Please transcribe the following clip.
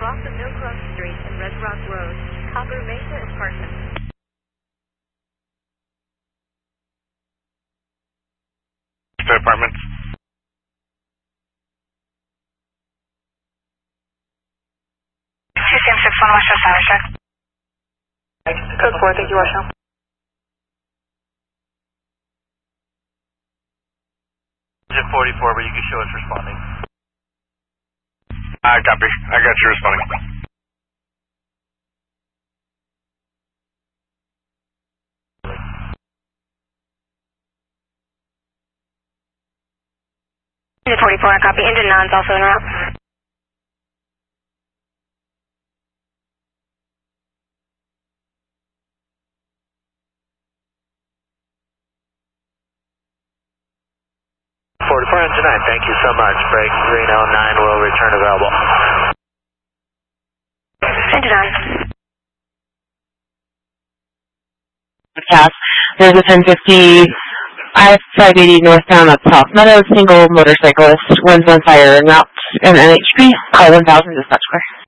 off the Mill Club Street and Red Rock Road, Copper Mesa and Parsons. Apartments. System 61 West Side, check. Code 4, thank you, Washington. Jet 44, but you can show us responding. Copy. I got you responding. Jet 44, copy. Engine 9's also en route. Engine 9, thank you so much. Break 309 will return available. Engine 9. Pass. There's a 1050 I-580 northbound at South Meadows, single motorcyclist, one's on fire en route, and NHP, call 1000 dispatch car.